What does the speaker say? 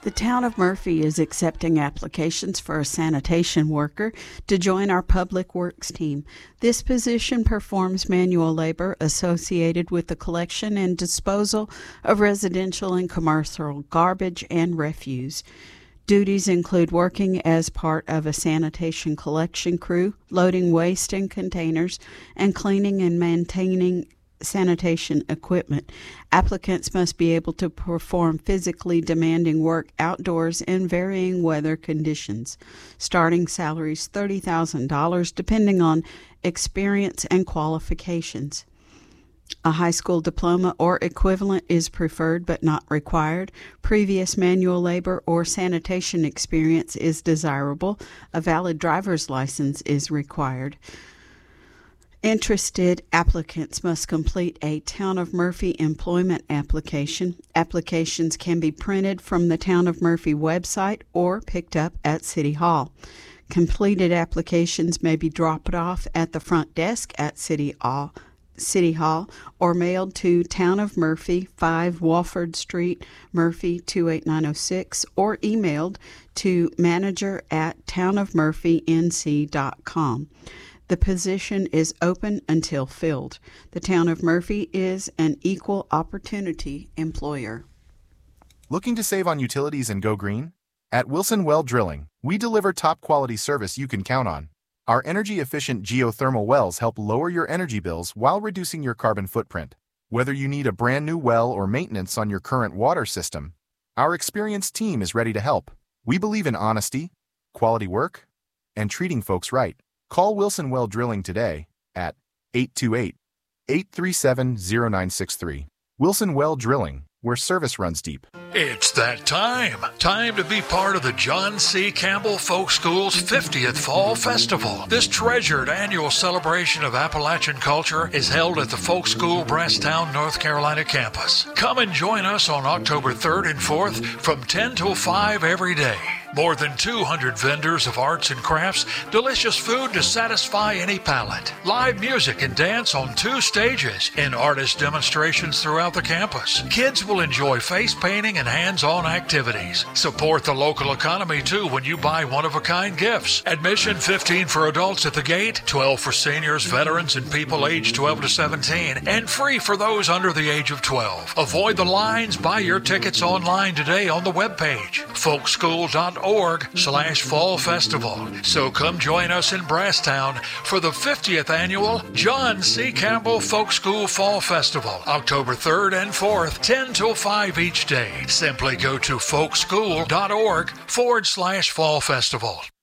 The town of Murphy is accepting applications for a sanitation worker to join our public works team. This position performs manual labor associated with the collection and disposal of residential and commercial garbage and refuse. Duties include working as part of a sanitation collection crew, loading waste in containers, and cleaning and maintaining sanitation equipment. Applicants must be able to perform physically demanding work outdoors in varying weather conditions. Starting salaries $30,000 depending on experience and qualifications. A high school diploma or equivalent is preferred but not required. Previous manual labor or sanitation experience is desirable. A valid driver's license is required. Interested applicants must complete a Town of Murphy employment application. Applications can be printed from the Town of Murphy website or picked up at City Hall. Completed applications may be dropped off at the front desk at City Hall or mailed to Town of Murphy, 5 Walford Street, Murphy 28906, or emailed to manager@townofmurphync.com. The position is open until filled. The Town of Murphy is an equal opportunity employer. Looking to save on utilities and go green? At Wilson Well Drilling, we deliver top-quality service you can count on. Our energy-efficient geothermal wells help lower your energy bills while reducing your carbon footprint. Whether you need a brand new well or maintenance on your current water system, our experienced team is ready to help. We believe in honesty, quality work, and treating folks right. Call Wilson Well Drilling today at 828-837-0963. Wilson Well Drilling, where service runs deep. It's that time. Time to be part of the John C. Campbell Folk School's 50th Fall Festival. This treasured annual celebration of Appalachian culture is held at the Folk School Brasstown, North Carolina campus. Come and join us on October 3rd and 4th from 10 till 5 every day. More than 200 vendors of arts and crafts, delicious food to satisfy any palate, live music and dance on 2 stages, and artist demonstrations throughout the campus. Kids will enjoy face painting and hands-on activities. Support the local economy too when you buy one-of-a-kind gifts. Admission $15 for adults at the gate, $12 for seniors, veterans, and people aged 12 to 17, and free for those under the age of 12. Avoid the lines. Buy your tickets online today on the webpage, folkschool.org/fall festival. So come join us in Brasstown for the 50th annual John C. Campbell Folk School Fall Festival, October 3rd and 4th, 10 till 5 each day. Simply go to folkschool.org/fall festival.